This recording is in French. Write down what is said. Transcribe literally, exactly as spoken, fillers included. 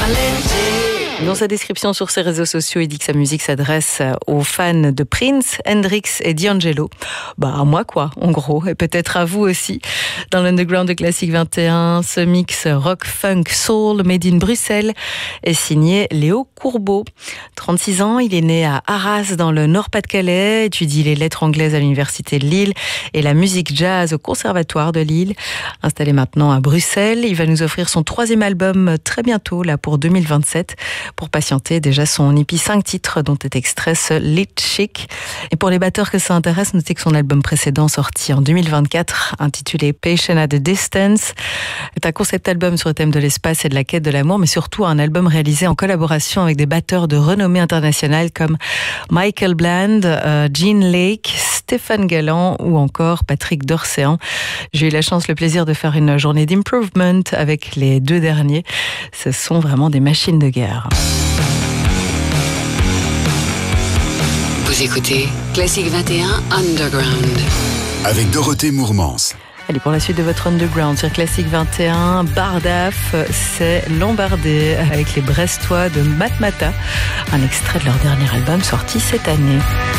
Dans sa description sur ses réseaux sociaux, il dit que sa musique s'adresse aux fans de Prince, Hendrix et D'Angelo. Bah, à moi quoi, en gros, et peut-être à vous aussi. Dans l'underground de Classique vingt et un, ce mix rock, funk, soul, made in Bruxelles est signé Léo Courbeau. trente-six ans, il est né à Arras, dans le Nord-Pas-de-Calais, étudie les lettres anglaises à l'université de Lille et la musique jazz au Conservatoire de Lille. Installé maintenant à Bruxelles, il va nous offrir son troisième album très bientôt, là pour deux mille vingt-sept. Pour patienter, déjà son E P cinq titres dont est extrait ce Lit Chic. Et pour les batteurs que ça intéresse, notez que son album précédent sorti en deux mille vingt-quatre, intitulé Patient at a Distance, est un concept album sur le thème de l'espace et de la quête de l'amour, mais surtout un album réalisé en collaboration avec des batteurs de renommée internationale comme Michael Bland, euh, Gene Lake, Stéphane Galland ou encore Patrick Dorséan. J'ai eu la chance, le plaisir de faire une journée d'improvement avec les deux derniers. Ce sont vraiment des machines de guerre. Vous écoutez Classique vingt et un Underground avec Dorothée Mourmans. Allez, pour la suite de votre Underground sur Classique vingt et un, Bardaf, c'est Lombardé avec les Brestois de Matmata, un extrait de leur dernier album sorti cette année.